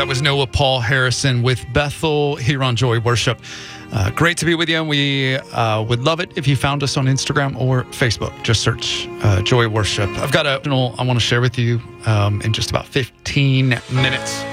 That was Noah Paul Harrison with Bethel here on Joy Worship. Great to be with you, and we would love it if you found us on Instagram or Facebook. Just search Joy Worship. I've got a I want to share with you in just about 15 minutes.